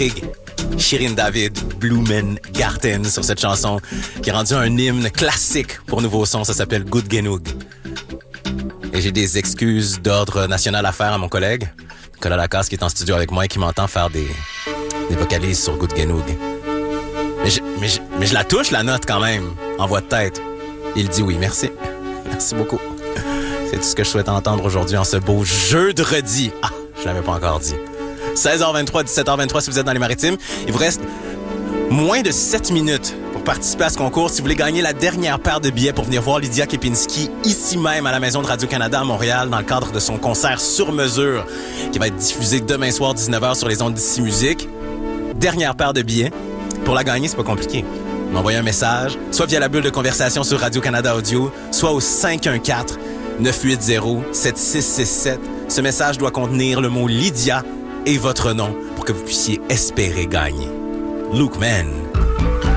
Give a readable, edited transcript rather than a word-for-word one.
Frick, Shirin David, Blumengarten sur cette chanson qui est rendue un hymne classique pour Nouveau Son. Ça s'appelle Good Genoeg. Et j'ai des excuses d'ordre national à faire à mon collègue, Nicolas Lacasse, qui est en studio avec moi et qui m'entend faire des vocalises sur Good Genoeg. Mais je la touche, la note, quand même, en voix de tête. Il dit oui, merci. Merci beaucoup. C'est tout ce que je souhaite entendre aujourd'hui en ce beau jeudi. Ah, je l'avais pas encore dit. 16h23, 17h23 si vous êtes dans les Maritimes. Il vous reste moins de 7 minutes pour participer à ce concours. Si vous voulez gagner la dernière paire de billets pour venir voir Lydia Kepinski ici même à la Maison de Radio-Canada à Montréal dans le cadre de son concert sur mesure qui va être diffusé demain soir 19h sur les ondes d'Ici Musique. Dernière paire de billets. Pour la gagner, c'est pas compliqué. M'envoyer un message, soit via la bulle de conversation sur Radio-Canada Audio, soit au 514-980-7667. Ce message doit contenir le mot Lydia et votre nom pour que vous puissiez espérer gagner. Luke Man.